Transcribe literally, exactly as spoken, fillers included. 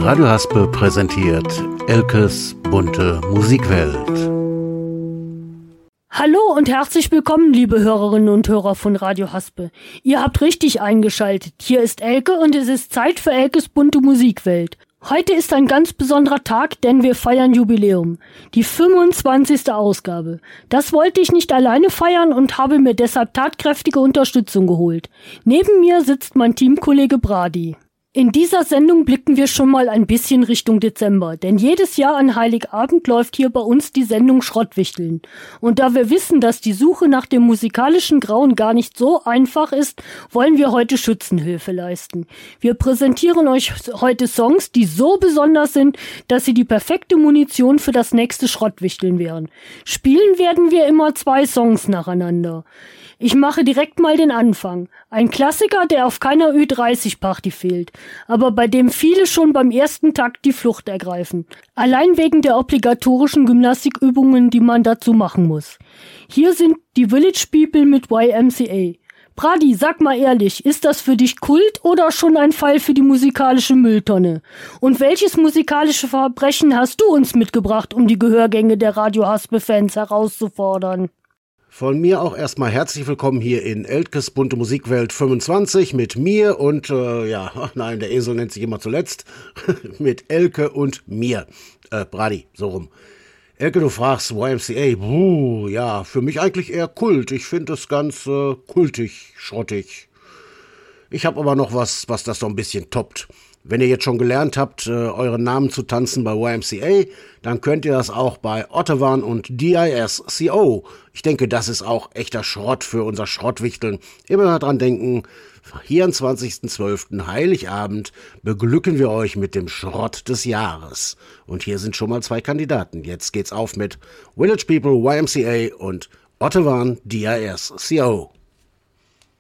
Radio Haspe präsentiert Elkes bunte Musikwelt. Hallo und herzlich willkommen, liebe Hörerinnen und Hörer von Radio Haspe. Ihr habt richtig eingeschaltet. Hier ist Elke und es ist Zeit für Elkes bunte Musikwelt. Heute ist ein ganz besonderer Tag, denn wir feiern Jubiläum. Die fünfundzwanzigste Ausgabe. Das wollte ich nicht alleine feiern und habe mir deshalb tatkräftige Unterstützung geholt. Neben mir sitzt mein Teamkollege Brady. In dieser Sendung blicken wir schon mal ein bisschen Richtung Dezember, denn jedes Jahr an Heiligabend läuft hier bei uns die Sendung Schrottwichteln. Und da wir wissen, dass die Suche nach dem musikalischen Grauen gar nicht so einfach ist, wollen wir heute Schützenhilfe leisten. Wir präsentieren euch heute Songs, die so besonders sind, dass sie die perfekte Munition für das nächste Schrottwichteln wären. Spielen werden wir immer zwei Songs nacheinander. Ich mache direkt mal den Anfang. Ein Klassiker, der auf keiner Ü dreißig Party fehlt, aber bei dem viele schon beim ersten Takt die Flucht ergreifen. Allein wegen der obligatorischen Gymnastikübungen, die man dazu machen muss. Hier sind die Village People mit Y M C A. Brady, sag mal ehrlich, ist das für dich Kult oder schon ein Fall für die musikalische Mülltonne? Und welches musikalische Verbrechen hast du uns mitgebracht, um die Gehörgänge der Radio Haspe-Fans herauszufordern? Von mir auch erstmal herzlich willkommen hier in Elkes bunte Musikwelt fünfundzwanzig mit mir und, äh, ja, ach nein, der Esel nennt sich immer zuletzt, mit Elke und mir. Äh, Brady, so rum. Elke, du fragst Y M C A, buh, ja, für mich eigentlich eher Kult. Ich finde es ganz äh, kultig, schrottig. Ich habe aber noch was, was das so ein bisschen toppt. Wenn ihr jetzt schon gelernt habt, äh, euren Namen zu tanzen bei Y M C A, dann könnt ihr das auch bei Ottowan und D I S C O. Ich denke, das ist auch echter Schrott für unser Schrottwichteln. Immer dran denken, vierundzwanzigsten zwölften Heiligabend beglücken wir euch mit dem Schrott des Jahres. Und hier sind schon mal zwei Kandidaten. Jetzt geht's auf mit Village People, Y M C A und Ottowan, D I S C O.